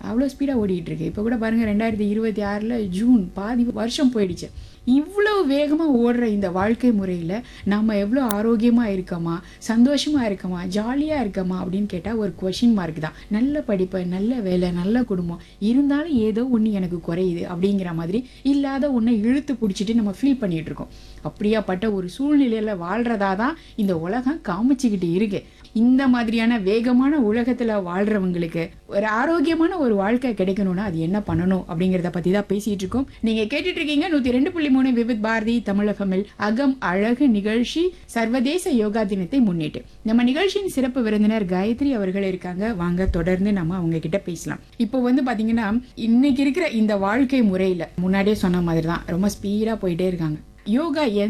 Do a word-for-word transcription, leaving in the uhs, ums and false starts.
அவ்வளோ ஸ்பீடாக ஓடிட்டு இருக்கு. இப்போ கூட பாருங்கள், ரெண்டாயிரத்தி இருபத்தி ஆறில் ஜூன் பாதி வருஷம் போயிடுச்சு. இவ்வளோ வேகமாக ஓடுற இந்த வாழ்க்கை முறையில் நம்ம எவ்வளோ ஆரோக்கியமாக இருக்கோமா, சந்தோஷமாக இருக்கோமா, ஜாலியாக இருக்கோமா அப்படின்னு கேட்டால் ஒரு கொஷின் மார்க் தான். நல்ல படிப்பு, நல்ல வேலை, நல்ல குடும்பம் இருந்தாலும் ஏதோ ஒன்று எனக்கு குறையுது அப்படிங்கிற மாதிரி இல்லாத ஒன்றை இழுத்து பிடிச்சிட்டு நம்ம ஃபீல் பண்ணிகிட்டு இருக்கோம். அப்படியாப்பட்ட ஒரு சூழ்நிலையில் வாழ்கிறதா தான் இந்த உலகம் காமிச்சிக்கிட்டு இருக்கு. இந்த மாதிரியான வேகமான உலகத்தில் வாழ்கிறவங்களுக்கு ஒரு ஆரோக்கியமான ஒரு வாழ்க்கை கிடைக்கணும்னா அது என்ன பண்ணணும் அப்படிங்கிறத பற்றி தான் பேசிகிட்டு இருக்கோம். நீங்கள் கேட்டுட்டு இருக்கீங்க நூற்றி ரெண்டு புள்ளி மூணு விவித் பாரதி தமிழகமில் அகம் அழகு நிகழ்ச்சி. சர்வதேச யோகா தினத்தை முன்னிட்டு நம்ம நிகழ்ச்சியின் சிறப்பு விருந்தினர் காயத்ரி அவர்கள் இருக்காங்க. வாங்க தொடர்ந்து நம்ம அவங்க கிட்ட பேசலாம். இப்போ வந்து பார்த்தீங்கன்னா, இன்னைக்கு இருக்கிற இந்த வாழ்க்கை முறையில் முன்னாடியே சொன்ன மாதிரி தான் ரொம்ப ஸ்பீடாக போயிட்டே இருக்காங்க. யோகா